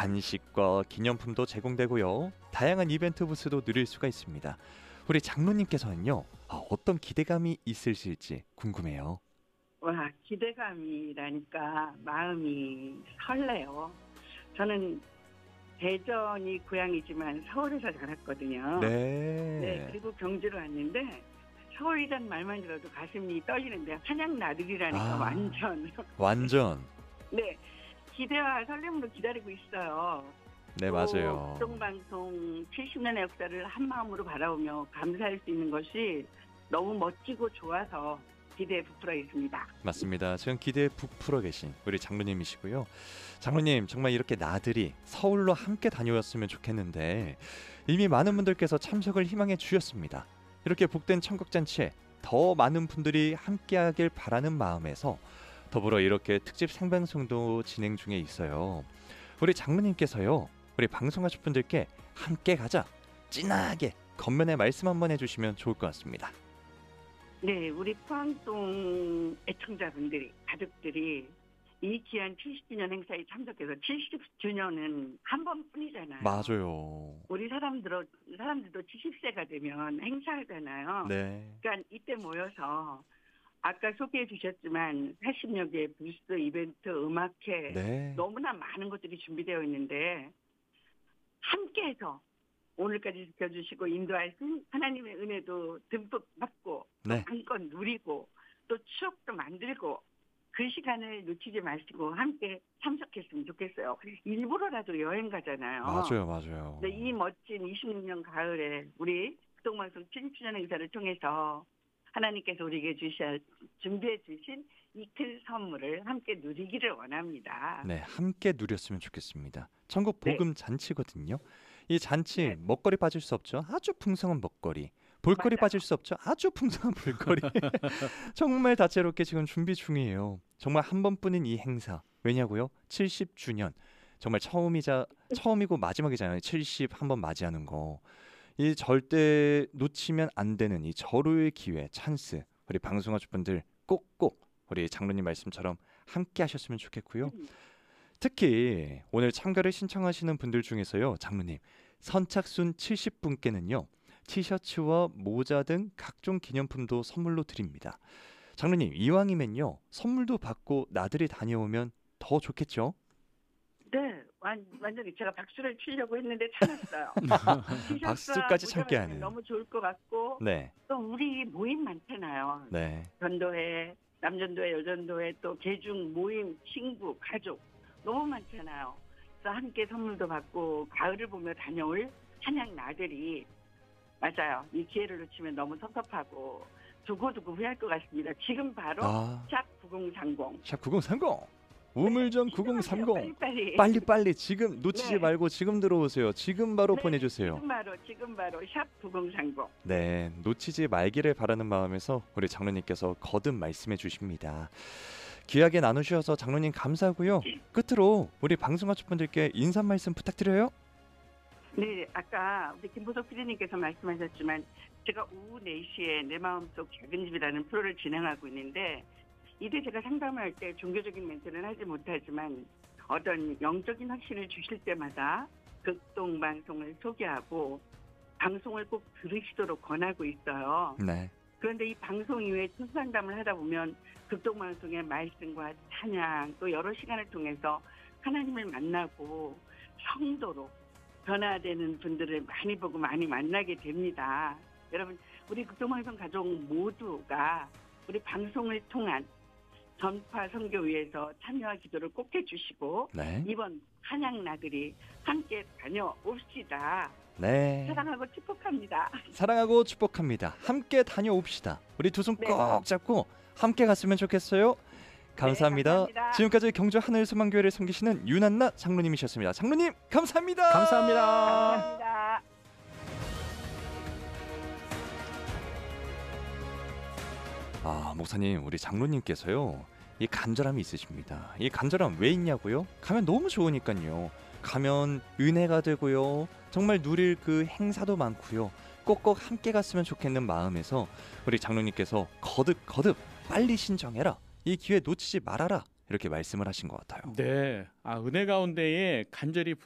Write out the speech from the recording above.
간식과 기념품도 제공되고요. 다양한 이벤트 부스도 누릴 수가 있습니다. 우리 장로님께서는요, 어떤 기대감이 있으실지 궁금해요. 와, 기대감이라니까 마음이 설레요. 저는 대전이 고향이지만 서울에서 자랐거든요. 네, 네. 그리고 경주로 왔는데 서울이란 말만 들어도 가슴이 떨리는데 한양 나들이라니까 아, 완전 완전. 네, 기대와 설렘으로 기다리고 있어요. 네, 또 맞아요. 극동방송 70년의 역사를 한마음으로 바라보며 감사할 수 있는 것이 너무 멋지고 좋아서 기대에 부풀어 있습니다. 맞습니다. 지금 기대에 부풀어 계신 우리 장로님이시고요. 장로님, 정말 이렇게 나들이 서울로 함께 다녀왔으면 좋겠는데 이미 많은 분들께서 참석을 희망해 주셨습니다. 이렇게 복된 천국잔치에 더 많은 분들이 함께하길 바라는 마음에서 더불어 이렇게 특집 생방송도 진행 중에 있어요. 우리 장로님께서요, 우리 방송하실 분들께 함께 가자, 진하게 겉면에 말씀 한번 해주시면 좋을 것 같습니다. 네, 우리 포항동 애청자분들이, 가족들이 이 귀한 70주년 행사에 참석해서 70주년은 한 번뿐이잖아요. 맞아요. 우리 사람들도 70세가 되면 행사하잖아요. 네. 그러니까 이때 모여서 아까 소개해 주셨지만 80여 개의 부스, 이벤트, 음악회 네. 너무나 많은 것들이 준비되어 있는데 함께해서 오늘까지 지켜주시고 인도하신 하나님의 은혜도 듬뿍 받고 또 네. 마음껏 누리고 또 추억도 만들고 그 시간을 놓치지 마시고 함께 참석했으면 좋겠어요. 일부러라도 여행 가잖아요. 맞아요, 맞아요. 근데 이 멋진 26년 가을에 우리 극동방송 70주년 행사를 통해서 하나님께서 우리에게 준비해 주신 이 큰 선물을 함께 누리기를 원합니다. 네, 함께 누렸으면 좋겠습니다. 천국 네, 복음 잔치거든요. 이 잔치 네, 먹거리 빠질 수 없죠. 아주 풍성한 먹거리. 볼거리 맞아요. 빠질 수 없죠. 아주 풍성한 볼거리. 정말 다채롭게 지금 준비 중이에요. 정말 한 번뿐인 이 행사. 왜냐고요? 70주년. 정말 처음이고 마지막이잖아요. 70 한 번 맞이하는 거. 이 절대 놓치면 안 되는 이 절호의 기회, 찬스. 우리 방송하실 분들 꼭꼭 우리 장로님 말씀처럼 함께 하셨으면 좋겠고요. 특히 오늘 참가를 신청하시는 분들 중에서요, 장로님 선착순 70분께는요 티셔츠와 모자 등 각종 기념품도 선물로 드립니다. 장로님, 이왕이면요 선물도 받고 나들이 다녀오면 더 좋겠죠? 네, 완전히 제가 박수를 치려고 했는데 참았어요. 티셔츠와 박수까지 모자 참게 받으면 하는. 너무 좋을 것 같고 네, 또 우리 모임 많잖아요. 네, 전도회, 남전도회, 여전도회 또 개중 모임, 친구, 가족 너무 많잖아요. 그래서 함께 선물도 받고 가을을 보며 다녀올 한양 나들이 맞아요. 이 기회를 놓치면 너무 섭섭하고 두고두고 후회할 것 같습니다. 지금 바로 아, 샵 9030. 샵 9030, 네, 우물전 신청하세요. 9030. 빨리빨리. 빨리빨리 지금 놓치지 네. 말고 지금 들어오세요. 지금 바로 네, 보내주세요. 지금 바로 샵 9030. 네, 놓치지 말기를 바라는 마음에서 우리 장로님께서 거듭 말씀해 주십니다. 귀하게 나누셔서 장로님 감사하고요. 끝으로 우리 방송하실 분들께 인사 말씀 부탁드려요. 네, 아까 우리 김보석 PD님께서 말씀하셨지만 제가 오후 4시에 내 마음속 작은 집이라는 프로를 진행하고 있는데 이때 제가 상담할 때 종교적인 멘트는 하지 못하지만 어떤 영적인 확신을 주실 때마다 극동방송을 소개하고 방송을 꼭 들으시도록 권하고 있어요. 네, 그런데 이 방송 이후에 추상담을 하다 보면 극동방송의 말씀과 찬양 또 여러 시간을 통해서 하나님을 만나고 성도로 변화되는 분들을 많이 보고 많이 만나게 됩니다. 여러분, 우리 극동방송 가족 모두가 우리 방송을 통한 전파 선교 위해서 참여와 기도를 꼭 해주시고 네, 이번 한양 나들이 함께 다녀옵시다. 네. 사랑하고 축복합니다. 사랑하고 축복합니다. 함께 다녀옵시다. 우리 두 손 네. 꼭 잡고 함께 갔으면 좋겠어요. 감사합니다. 네, 감사합니다. 지금까지 경주 하늘소망교회를 섬기시는 윤한나 장로님이셨습니다. 장로님 감사합니다. 감사합니다. 감사합니다. 목사님, 우리 장로님께서요 이 간절함이 있으십니다. 이 간절함 왜 있냐고요? 가면 너무 좋으니까요. 가면 은혜가 되고요. 정말 누릴 그 행사도 많고요. 꼭꼭 함께 갔으면 좋겠는 마음에서 우리 장로님께서 거듭 빨리 신청해라. 이 기회 놓치지 말아라. 이렇게 말씀을 하신 것 같아요. 네, 은혜 가운데에 간절히